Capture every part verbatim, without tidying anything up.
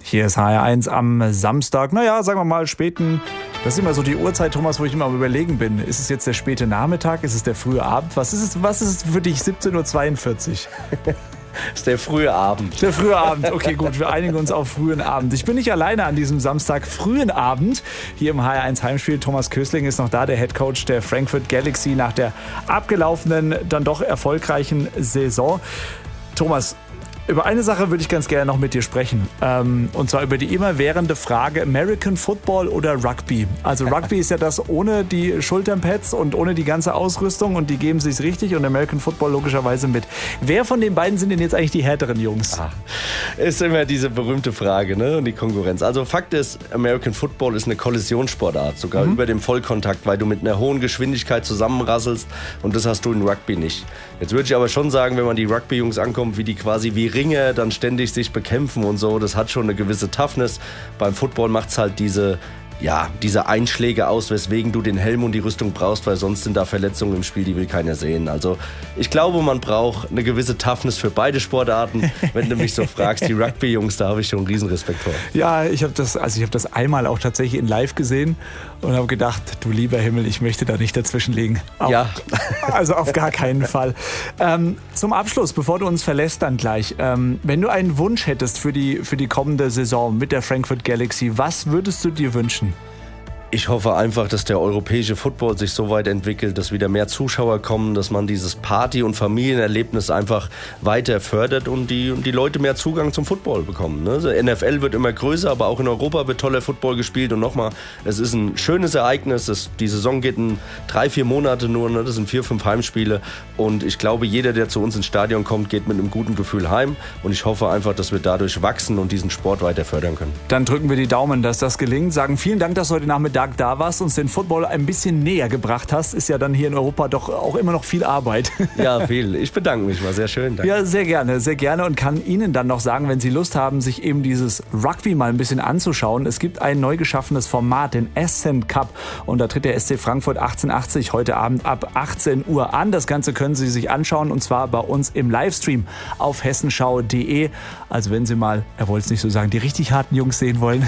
Hier ist H R eins am Samstag, naja, sagen wir mal späten, das ist immer so die Uhrzeit, Thomas, wo ich immer am Überlegen bin. Ist es jetzt der späte Nachmittag, ist es der frühe Abend? Was ist es, was ist es für dich, siebzehn Uhr zweiundvierzig? Das ist der frühe Abend. Der frühe Abend, okay gut, wir einigen uns auf frühen Abend. Ich bin nicht alleine an diesem Samstag frühen Abend hier im H R eins Heimspiel. Thomas Kösling ist noch da, der Headcoach der Frankfurt Galaxy nach der abgelaufenen, dann doch erfolgreichen Saison. Thomas, über eine Sache würde ich ganz gerne noch mit dir sprechen. Ähm, und zwar über die immerwährende Frage American Football oder Rugby. Also Rugby ist ja das ohne die Schulternpads und ohne die ganze Ausrüstung und die geben sich's richtig und American Football logischerweise mit. Wer von den beiden sind denn jetzt eigentlich die härteren Jungs? Ah, ist immer diese berühmte Frage, ne? Und die Konkurrenz. Also Fakt ist, American Football ist eine Kollisionssportart, sogar mhm. über dem Vollkontakt, weil du mit einer hohen Geschwindigkeit zusammenrasselst und das hast du in Rugby nicht. Jetzt würde ich aber schon sagen, wenn man die Rugby-Jungs ankommt, wie die quasi wie Ringe dann ständig sich bekämpfen und so, das hat schon eine gewisse Toughness. Beim Football macht es halt diese, ja, diese Einschläge aus, weswegen du den Helm und die Rüstung brauchst, weil sonst sind da Verletzungen im Spiel, die will keiner sehen. Also ich glaube, man braucht eine gewisse Toughness für beide Sportarten. Wenn du mich so fragst, die Rugby-Jungs, da habe ich schon einen Riesenrespekt vor. Ja, ich habe das, also ich habe das einmal auch tatsächlich in live gesehen und habe gedacht, du lieber Himmel, ich möchte da nicht dazwischen liegen. Auf, ja. Also auf gar keinen Fall. Ähm, zum Abschluss, bevor du uns verlässt dann gleich, ähm, wenn du einen Wunsch hättest für die, für die kommende Saison mit der Frankfurt Galaxy, was würdest du dir wünschen? Ich hoffe einfach, dass der europäische Football sich so weit entwickelt, dass wieder mehr Zuschauer kommen, dass man dieses Party- und Familienerlebnis einfach weiter fördert und die, und die Leute mehr Zugang zum Football bekommen. Ne? Der N F L wird immer größer, aber auch in Europa wird toller Football gespielt. Und nochmal, es ist ein schönes Ereignis. Es, die Saison geht in drei, vier Monate nur. Ne? Das sind vier, fünf Heimspiele. Und ich glaube, jeder, der zu uns ins Stadion kommt, geht mit einem guten Gefühl heim. Und ich hoffe einfach, dass wir dadurch wachsen und diesen Sport weiter fördern können. Dann drücken wir die Daumen, dass das gelingt. Sagen vielen Dank, dass du heute Nachmittag da warst, uns den Football ein bisschen näher gebracht hast. Ist ja dann hier in Europa doch auch immer noch viel Arbeit. Ja, viel. Ich bedanke mich, war sehr schön. Danke. Ja, sehr gerne, sehr gerne und kann Ihnen dann noch sagen, wenn Sie Lust haben, sich eben dieses Rugby mal ein bisschen anzuschauen. Es gibt ein neu geschaffenes Format, den Ascent Cup, und da tritt der S C Frankfurt achtzehnhundertachtzig heute Abend ab achtzehn Uhr an. Das Ganze können Sie sich anschauen und zwar bei uns im Livestream auf hessenschau punkt de. Also wenn Sie mal, er wollte es nicht so sagen, die richtig harten Jungs sehen wollen,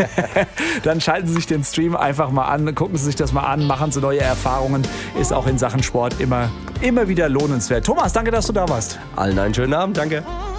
dann schalten Sie sich den Stream einfach mal an, gucken Sie sich das mal an, machen Sie neue Erfahrungen. Ist auch in Sachen Sport immer, immer wieder lohnenswert. Thomas, danke, dass du da warst. Allen einen schönen Abend, danke.